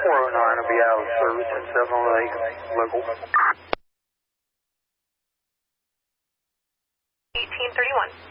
409 will be out of service at 708 local. 1831.